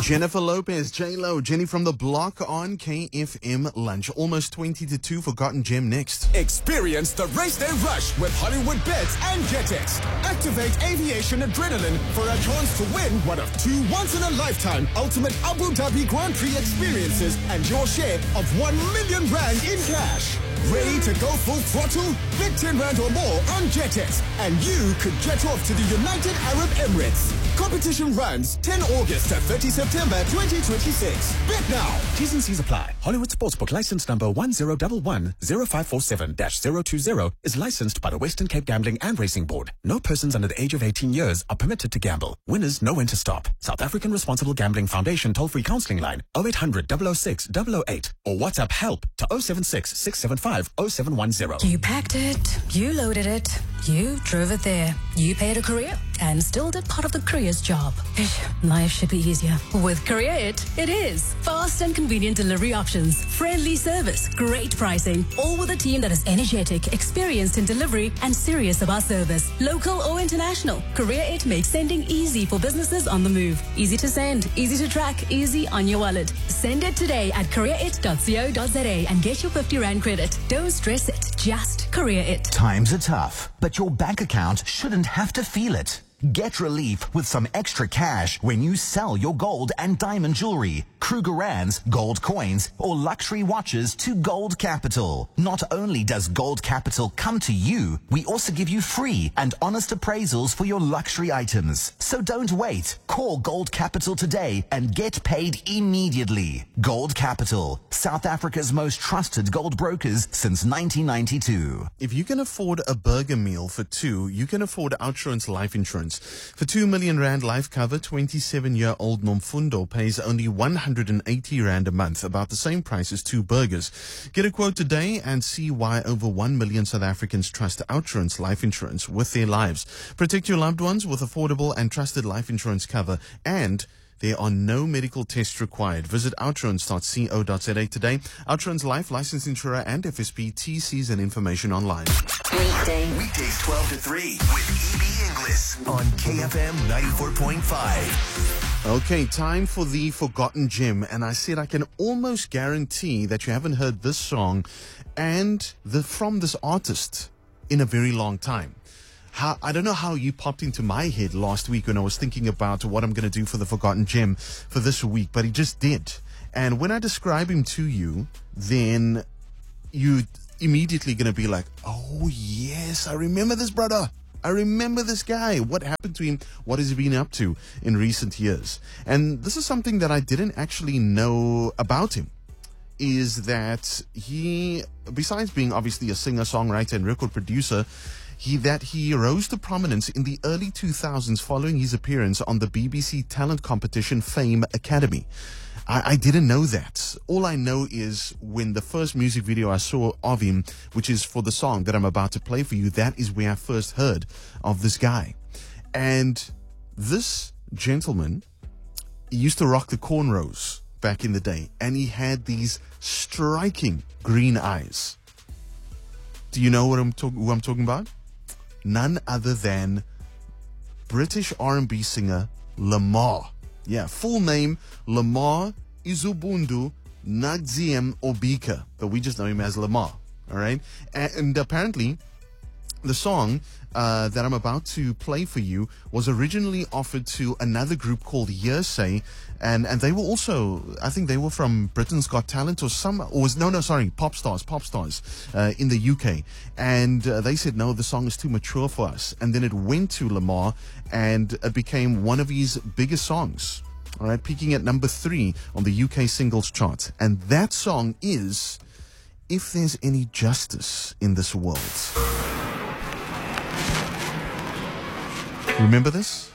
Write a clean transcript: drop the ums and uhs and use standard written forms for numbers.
Jennifer Lopez, J-Lo, Jenny from the Block on KFM Lunch. Almost 20 to 2, Forgotten Gem next. Experience the race day rush with Hollywood Bets and JetX. Activate aviation adrenaline for a chance to win one of 2 once-in-a-lifetime ultimate Abu Dhabi Grand Prix experiences and your share of 1 million rand in cash. Ready to go full throttle? Bet 10 rand or more on JetX and you could jet off to the United Arab Emirates. Competition runs 10 August to 30 September 2026. Bet now. T's and C's apply. Hollywood Sportsbook license number 1011-0547-020 is licensed by the Western Cape Gambling and Racing Board. No persons under the age of 18 years are permitted to gamble. Winners know when to stop. South African Responsible Gambling Foundation toll-free counseling line 0800 006 008 or WhatsApp help to 076 675 0710. You packed it, you loaded it, you drove it there, you paid a courier and still did part of the courier's job. Life should be easier. With Courier it is. Fast and convenient delivery options, friendly service, great pricing, all with a team that is energetic, experienced in delivery and serious about service. Local or international, Courier It makes sending easy for businesses on the move. Easy to send, easy to track, easy on your wallet. Send it today at courierit.co.za and get your 50 Rand credit. Don't stress it, just Courier It. Times are tough, but your bank account shouldn't have to feel it. Get relief with some extra cash when you sell your gold and diamond jewelry, Kruger Rands, gold coins, or luxury watches to Gold Capital. Not only does Gold Capital come to you, we also give you free and honest appraisals for your luxury items. So don't wait. Call Gold Capital today and get paid immediately. Gold Capital, South Africa's most trusted gold brokers since 1992. If you can afford a burger meal for 2, you can afford OUTsurance Life Insurance. For 2 million Rand life cover, 27-year-old Nomfundo pays only 180 Rand a month, about the same price as 2 burgers. Get a quote today and see why over 1 million South Africans trust OUTsurance Life Insurance with their lives. Protect your loved ones with affordable and trusted life insurance cover, and there are no medical tests required. Visit outsurance.co.za today. OUTsurance Life, licensed insurer and FSP, TCs and information online. Weekdays 12 to 3 with EB Inglis on KFM 94.5. Okay, time for the Forgotten Gem. And I said I can almost guarantee that you haven't heard this song and from this artist in a very long time. I don't know how you popped into my head last week when I was thinking about what I'm going to do for the Forgotten Gem for this week, but he just did. And when I describe him to you, then you immediately going to be like, oh yes, I remember this brother. I remember this guy. What happened to him? What has he been up to in recent years? And this is something that I didn't actually know about him, is that he, besides being obviously a singer, songwriter, and record producer, he rose to prominence in the early 2000s following his appearance on the BBC talent competition Fame Academy. I didn't know that. All I know is when the first music video I saw of him, which is for the song that I'm about to play for you, that is where I first heard of this guy. And this gentleman, he used to rock the cornrows back in the day, and he had these striking green eyes. Do you know who I'm talking about? None other than British R&B singer Lamar. Yeah, full name, Lamar Izubundu Nagziem Obika, but we just know him as Lamar, all right? And apparently, the song that I'm about to play for you was originally offered to another group called Hearsay, and they were also, I think they were from Britain's Got Talent or Pop Stars in the UK. And they said, no, the song is too mature for us. And then it went to Lamar, and it became one of his biggest songs, all right, peaking at number 3 on the UK singles chart. And that song is If There's Any Justice in This World. Remember this?